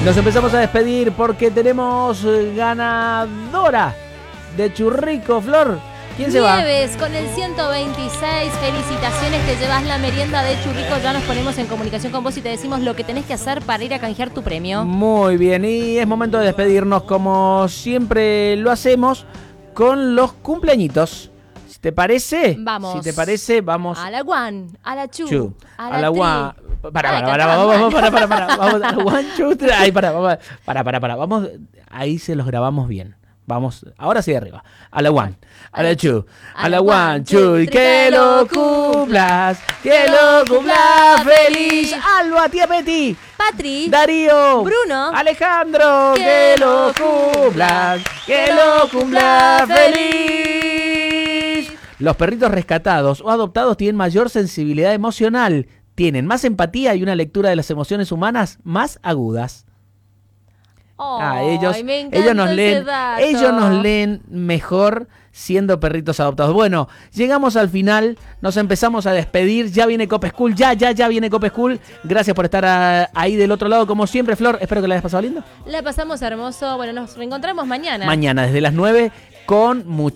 Nos empezamos a despedir porque tenemos ganadora de churrico, Flor. ¿Quién se va? Nieves con el 126. Felicitaciones, te llevas la merienda de churrico. Ya nos ponemos en comunicación con vos y te decimos lo que tenés que hacer para ir a canjear tu premio. Muy bien, y es momento de despedirnos como siempre lo hacemos con los cumpleañitos. Si te parece, vamos. Si te parece, vamos a la one, a la two, two, a la one. three. Para, vamos, vamos a la one, two, three. Ahí, para, vamos, ahí se los grabamos bien. Vamos, ahora sí de arriba. A la one, a la two, a la one, two. Y que lo cumplas feliz. Alba, tía Peti, Patri, Darío, Bruno, Alejandro, que lo cumplas feliz. Los perritos rescatados o adoptados tienen mayor sensibilidad emocional, tienen más empatía y una lectura de las emociones humanas más agudas. Ellos nos leen mejor siendo perritos adoptados. Bueno, llegamos al final, nos empezamos a despedir. Ya viene Cope School, ya viene Cope School. Gracias por estar ahí del otro lado, como siempre, Flor. Espero que la hayas pasado lindo. La pasamos hermoso. Bueno, nos reencontramos mañana. Mañana, desde las 9, con mucho.